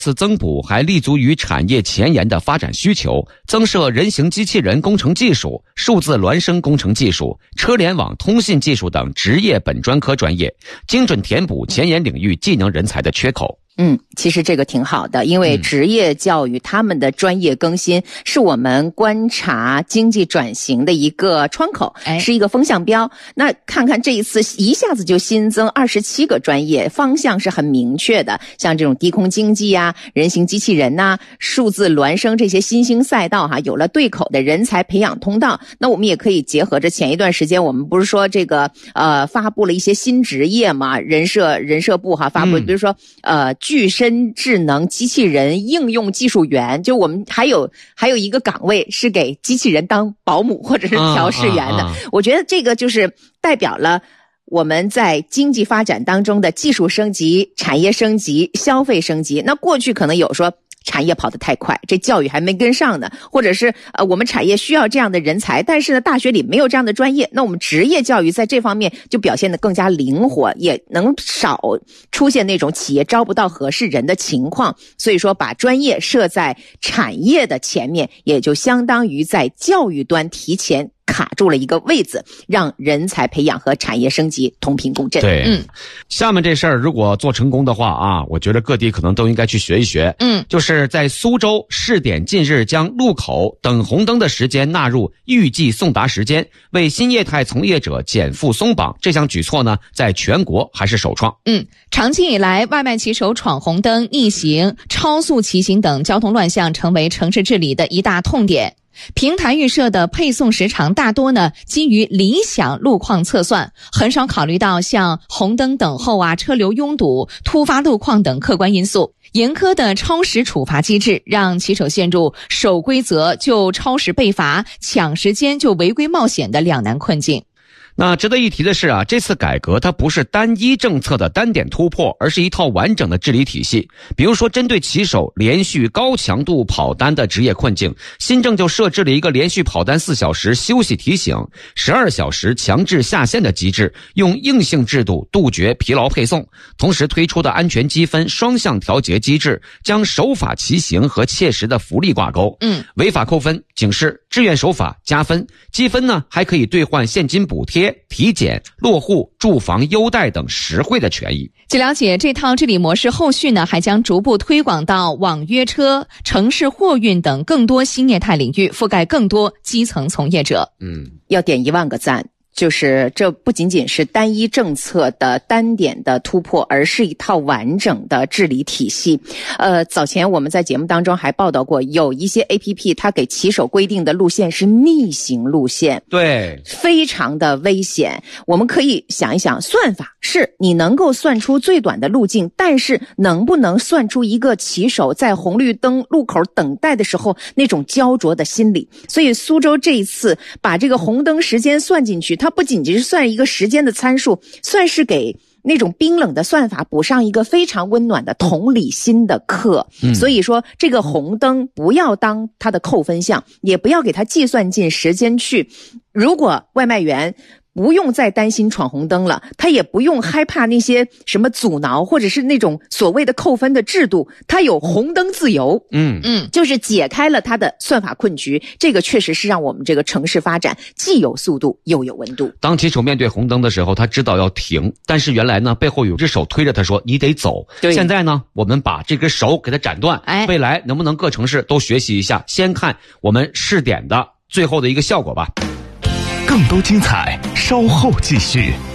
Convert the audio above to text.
此增补还立足于产业前沿的发展需求，增设人形机器人工程技术、数字孪生工程技术、车联网通信技术等职业本专科专业，精准填补前沿领域技能人才的缺口。 其实这个挺好的，因为职业教育他们的专业更新是我们观察经济转型的一个窗口，是一个风向标。那看看这一次一下子就新增27个专业，方向是很明确的，像这种低空经济啊、人形机器人啊、数字孪生这些新兴赛道有了对口的人才培养通道。那我们也可以结合着前一段时间我们不是说这个发布了一些新职业嘛，人社部发布，比如说具身智能机器人应用技术员，就我们还有一个岗位是给机器人当保姆或者是调试员的。我觉得这个就是代表了我们在经济发展当中的技术升级、产业升级、消费升级。那过去可能有说产业跑得太快，这教育还没跟上呢，或者是我们产业需要这样的人才，但是呢大学里没有这样的专业，那我们职业教育在这方面就表现得更加灵活，也能少出现那种企业招不到合适人的情况。所以说把专业设在产业的前面，也就相当于在教育端提前卡住了一个位子，让人才培养和产业升级同频共振。 对，下面这事儿如果做成功的话我觉得各地可能都应该去学一学。就是在苏州试点近日将路口等红灯的时间纳入预计送达时间，为新业态从业者减负松绑。这项举措呢，在全国还是首创。 长期以来，外卖骑手闯红灯、逆行、超速骑行等交通乱象成为城市治理的一大痛点。平台预设的配送时长大多呢基于理想路况测算，很少考虑到像红灯等候车流拥堵、突发路况等客观因素。严苛的超时处罚机制让骑手陷入守规则就超时被罚、抢时间就违规冒险的两难困境。 那值得一提的是这次改革它不是单一政策的单点突破，而是一套完整的治理体系。比如说针对骑手连续高强度跑单的职业困境，新政就设置了一个连续跑单4小时休息提醒、12小时强制下线的机制，用硬性制度杜绝疲劳配送。同时推出的安全积分双向调节机制，将守法骑行和切实的福利挂钩。违法扣分、警示、志愿守法加分，积分呢还可以兑换现金补贴、体检、落户、住房优待等实惠的权益。 据了解，这套治理模式后续呢还将逐步推广到网约车、城市货运等更多新业态领域，覆盖更多基层从业者。 要点1万个赞。就是这不仅仅是单一政策的单点的突破，而是一套完整的治理体系。早前我们在节目当中还报道过，有一些 APP 它给骑手规定的路线是逆行路线， 对， 非常的危险。我们可以想一想，算法是你能够算出最短的路径，但是能不能算出一个骑手在红绿灯路口等待的时候那种焦灼的心理？所以苏州这一次把这个红灯时间算进去，它不仅仅是算一个时间的参数，算是给那种冰冷的算法补上一个非常温暖的同理心的课。所以说这个红灯不要当它的扣分项，也不要给它计算进时间去。如果外卖员不用再担心闯红灯了，他也不用害怕那些什么阻挠或者是那种所谓的扣分的制度，他有红灯自由。就是解开了他的算法困局。这个确实是让我们这个城市发展既有速度又有温度。 当骑手面对红灯的时候，他知道要停，但是原来呢背后有只手推着他说你得走。现在呢我们把这根手给他斩断。未来能不能各城市都学习一下，先看我们试点的最后的一个效果吧。 更多精彩稍后继续。